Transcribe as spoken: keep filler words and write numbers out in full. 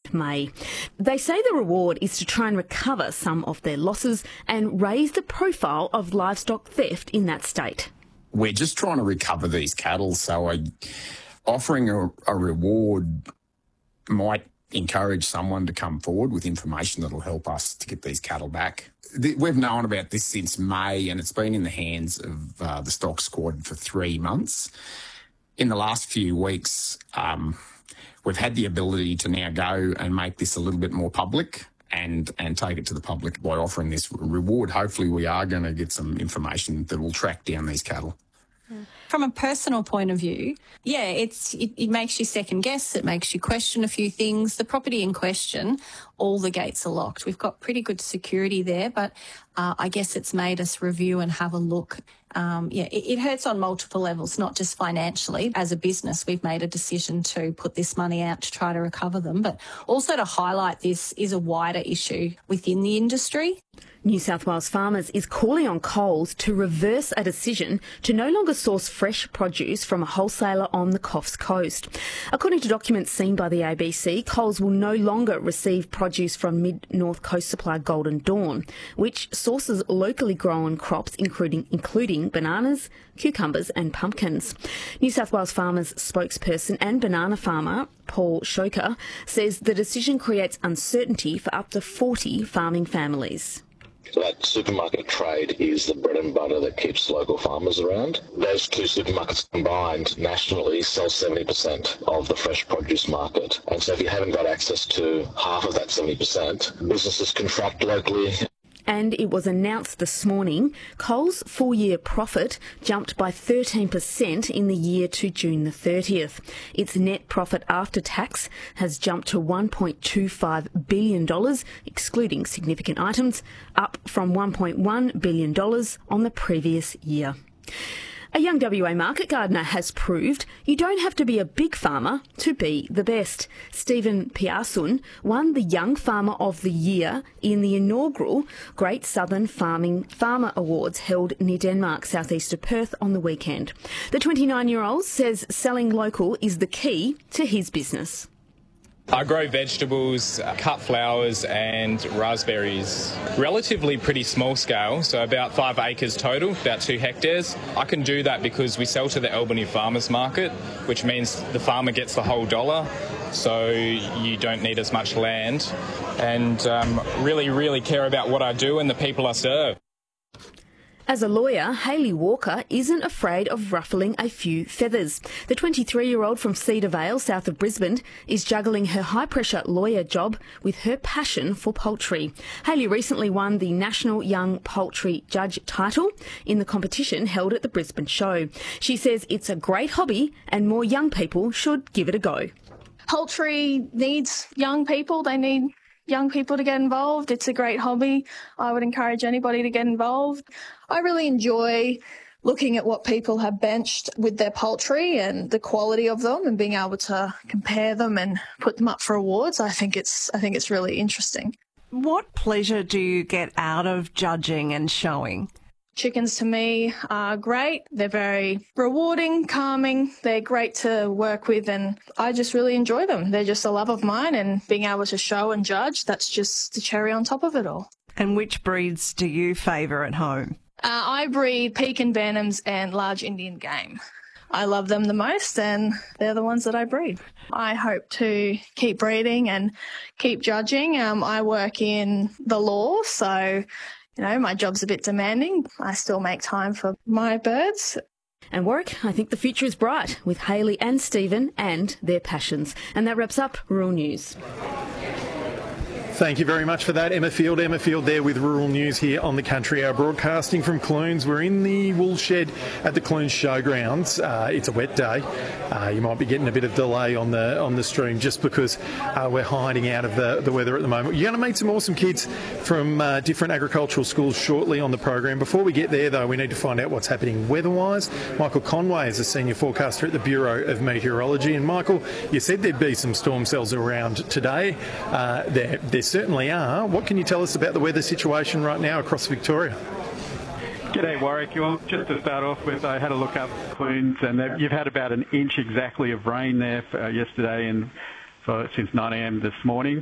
eighteenth May. They say the reward is to try and recover some of their losses and raise the profile of livestock theft in that state. We're just trying to recover these cattle, so I, offering a, a reward might encourage someone to come forward with information that will help us to get these cattle back. We've known about this since May, and it's been in the hands of uh, the stock squad for three months. In the last few weeks, um, we've had the ability to now go and make this a little bit more public and, and take it to the public by offering this reward. Hopefully we are going to get some information that will track down these cattle. From a personal point of view, yeah, it's it, it makes you second guess, it makes you question a few things. The property in question, all the gates are locked. We've got pretty good security there, but uh, I guess it's made us review and have a look. Um, yeah, it, it hurts on multiple levels, not just financially. As a business, we've made a decision to put this money out to try to recover them, but also to highlight this is a wider issue within the industry. New South Wales Farmers is calling on Coles to reverse a decision to no longer source fresh produce from a wholesaler on the Coffs Coast. According to documents seen by the A B C, Coles will no longer receive produce from Mid-North Coast supplier Golden Dawn, which sources locally grown crops including, including bananas, cucumbers and pumpkins. New South Wales Farmers spokesperson and banana farmer Paul Shoker says the decision creates uncertainty for up to forty farming families. So that supermarket trade is the bread and butter that keeps local farmers around. Those two supermarkets combined nationally sell seventy percent of the fresh produce market. And so if you haven't got access to half of that seventy percent, businesses contract locally. And it was announced this morning, Coles' full-year profit jumped by thirteen percent in the year to June the thirtieth. Its net profit after tax has jumped to one point two five billion dollars, excluding significant items, up from one point one billion dollars on the previous year. A young W A market gardener has proved you don't have to be a big farmer to be the best. Stephen Piarson won the Young Farmer of the Year in the inaugural Great Southern Farming Farmer Awards held near Denmark, southeast of Perth, on the weekend. The twenty-nine-year-old says selling local is the key to his business. I grow vegetables, cut flowers and raspberries. Relatively pretty small scale, so about five acres total, about two hectares. I can do that because we sell to the Albany Farmers Market, which means the farmer gets the whole dollar, so you don't need as much land. And um, really, really care about what I do and the people I serve. As a lawyer, Hayley Walker isn't afraid of ruffling a few feathers. The twenty-three-year-old from Cedar Vale, south of Brisbane, is juggling her high-pressure lawyer job with her passion for poultry. Hayley recently won the National Young Poultry Judge title in the competition held at the Brisbane show. She says it's a great hobby and more young people should give it a go. Poultry needs young people. They need young people to get involved. It's a great hobby. I would encourage anybody to get involved. I really enjoy looking at what people have benched with their poultry and the quality of them and being able to compare them and put them up for awards. I think it's I think it's really interesting. What pleasure do you get out of judging and showing? Chickens to me are great. They're very rewarding, calming. They're great to work with and I just really enjoy them. They're just a love of mine and being able to show and judge, that's just the cherry on top of it all. And which breeds do you favour at home? Uh, I breed Pekin Bantams and large Indian game. I love them the most and they're the ones that I breed. I hope to keep breeding and keep judging. Um, I work in the law, so you know, my job's a bit demanding. I still make time for my birds. And Warwick, I think the future is bright with Hayley and Stephen and their passions. And that wraps up Rural News. Thank you very much for that, Emma Field. Emma Field there with Rural News here on the Country Hour, broadcasting from Clunes. We're in the wool shed at the Clunes Showgrounds. Uh, it's a wet day. Uh, you might be getting a bit of delay on the on the stream just because uh, we're hiding out of the, the weather at the moment. You're going to meet some awesome kids from uh, different agricultural schools shortly on the program. Before we get there, though, we need to find out what's happening weather-wise. Michael Conway is a senior forecaster at the Bureau of Meteorology. And Michael, you said there'd be some storm cells around today. Uh, there, there certainly are. What can you tell us about the weather situation right now across Victoria? G'day, Warwick. Well, just to start off with, I had a look up Clunes, and you've had about an inch exactly of rain there for, uh, yesterday and for, since nine a m this morning.